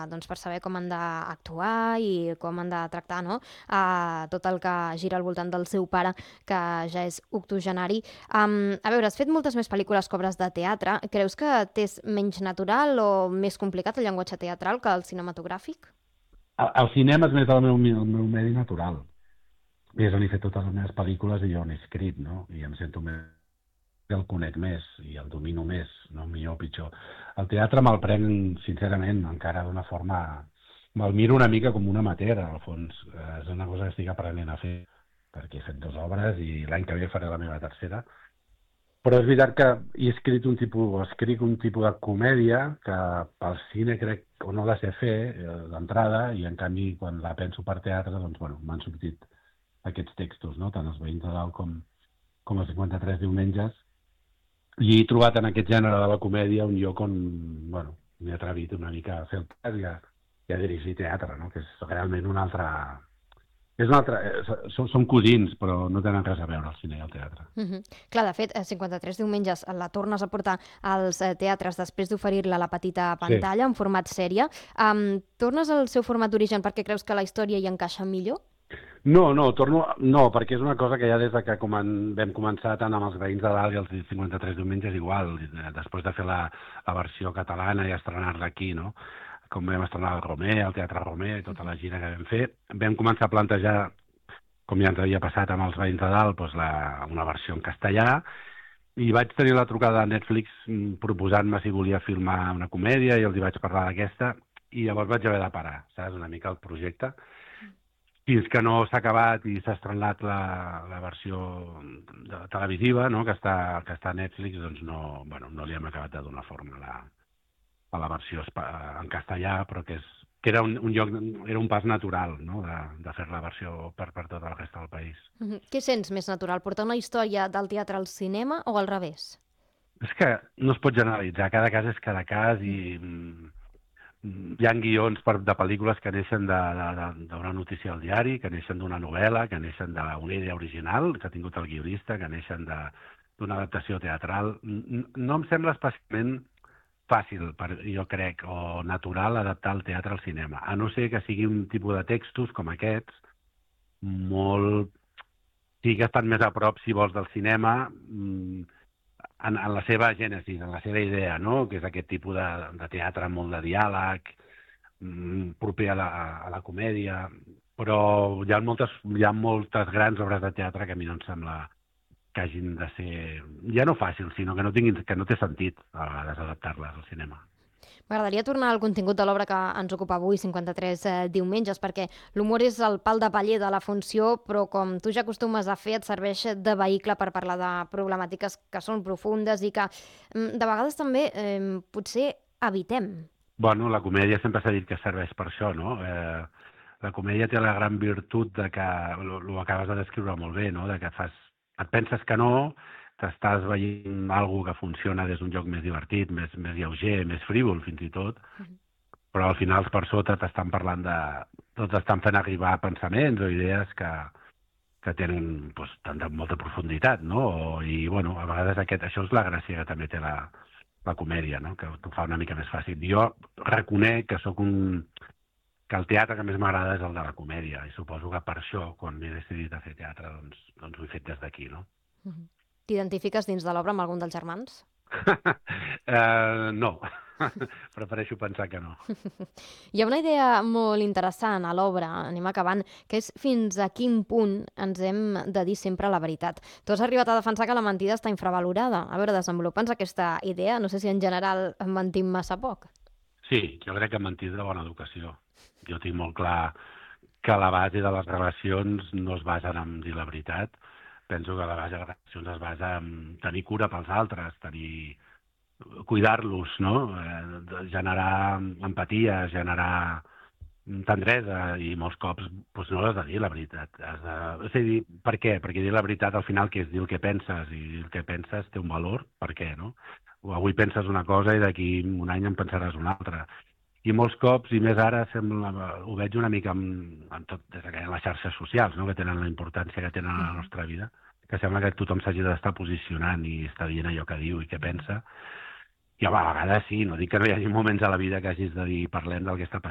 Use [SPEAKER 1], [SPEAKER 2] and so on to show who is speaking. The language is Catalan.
[SPEAKER 1] per saber com han d'actuar i com han de tractar, no? Tot el que gira al voltant del seu pare, que ja és octogenari. A veure, has fet moltes més pel·lícules que obres de teatre. Creus que t'és menys natural o més complicat el llenguatge teatral que el cinematogràfic?
[SPEAKER 2] El cinema és més el meu medi natural. I és on he fet totes les meves pel·lícules i on he escrit, no? I em sento més, el conec més i el domino més, no millor o pitjor. El teatre me'l prenc, sincerament, encara d'una forma... Me'l miro una mica com un amateur, al fons. És una cosa que estic aprenent a fer, perquè he fet 2 obres i l'any que ve faré la meva tercera. Però és veritat que escric un tipus de comèdia que pel cine crec o no la sé fer d'entrada, i en canvi quan la penso per teatre, doncs bueno, m'han sortit aquests textos, no? Tant els veïns de dalt com els 53 diumenges, i he trobat en aquest gènere de la comèdia un lloc on, bueno, m'he atrevit una mica a fer el pas i a dirigir teatre, no? Que és realment un altre... És un altre... Són cosins, però no tenen res a veure el cine i el teatre.
[SPEAKER 1] Clar, de fet, 53 diumenges la tornes a portar als teatres després d'oferir-la a la petita
[SPEAKER 2] Sí.
[SPEAKER 1] pantalla en format sèrie. Tornes al seu format d'origen perquè creus que la història hi encaixa millor?
[SPEAKER 2] No, perquè és una cosa que ja des de que vam començar tant amb els veïns de dalt i els 53 diumenges igual, després de fer la versió catalana i estrenar-la aquí, no? Com vam estrenar el Romer, el Teatre Romer i tota la gira que vam fer, vam començar a plantejar, com ja ens havia passat amb els veïns de dalt, doncs una versió en castellà, i vaig tenir la trucada de Netflix proposant-me si volia filmar una comèdia, i els hi vaig parlar d'aquesta, i llavors vaig haver de parar, saps, una mica el projecte, fins que no s'ha acabat i s'ha estrenat la versió televisiva, no? que està a Netflix, doncs no li hem acabat de donar forma a la versió en castellà, però que era un pas natural, no? de fer la versió per tota la resta del país.
[SPEAKER 1] Què sents més natural, portar una història del teatre al cinema o al revés?
[SPEAKER 2] És que no es pot generalitzar, cada cas és cada cas, i hi ha guions de pel·lícules que neixen d'una notícia al diari, que neixen d'una novel·la, que neixen d'una idea original que ha tingut el guionista, que neixen d'una adaptació teatral. No em sembla especialment fàcil, jo crec, o natural adaptar el teatre al cinema, a no ser que sigui un tipus de textos com aquests, sí que estan més a prop, si vols, del cinema, en la seva gènesis, en la seva idea, no? Que és aquest tipus de teatre molt de diàleg, proper a la comèdia, però hi ha moltes grans obres de teatre que a mi no em sembla que hagin de ser, ja no fàcils, sinó que no té sentit a vegades adaptar-les al cinema.
[SPEAKER 1] M'agradaria tornar al contingut de l'obra que ens ocupa avui, 53 diumenges, perquè l'humor és el pal de paller de la funció, però com tu ja acostumes a fer, et serveix de vehicle per parlar de problemàtiques que són profundes i que de vegades també potser evitem.
[SPEAKER 2] Bueno, la comèdia sempre s'ha dit que serveix per això, no? La comèdia té la gran virtut de que, ho acabes de descriure molt bé, no? De que et penses que no, t'estàs veient alguna que funciona des d'un lloc més divertit, més lleuger, més frívol fins i tot, però al final per sota t'estan parlant t'estan fent arribar pensaments o idees que tenen molta profunditat, no? I bueno, a vegades això és la gràcia que també té la comèdia, no? Que t'ho fa una mica més fàcil. Jo reconec que el teatre que més m'agrada és el de la comèdia, i suposo que per això, quan m'he decidit a fer teatre, doncs ho he fet des d'aquí, no?
[SPEAKER 1] T'identifiques dins de l'obra amb algun dels germans?
[SPEAKER 2] No, prefereixo pensar que no.
[SPEAKER 1] Hi ha una idea molt interessant a l'obra, anem acabant, que és fins a quin punt ens hem de dir sempre la veritat. Tu has arribat a defensar que la mentida està infravalorada. A veure, desenvolupa'ns aquesta idea. No sé si en general mentim massa poc.
[SPEAKER 2] Sí, jo crec que mentir és de bona educació. Jo tinc molt clar que la base de les relacions no es basa en dir la veritat. Penso que la base de les relacions es basa en tenir cura pels altres, cuidar-los, no? Generar empatia, generar tendresa, i molts cops no has de dir la veritat. És a dir, per què? Perquè dir la veritat al final què és? Dir el que penses, i el que penses té un valor, per què, no? Avui penses una cosa i d'aquí un any en pensaràs una altra. I molts cops, i més ara, ho veig una mica en tot, des que hi ha les xarxes socials, no? Que tenen la importància que tenen a la nostra vida, que sembla que tothom s'hagi d'estar posicionant i està dient allò que diu i què pensa. I home, a vegades sí, no dic que no hi hagi moments a la vida que hagis de dir parlem del que està passant,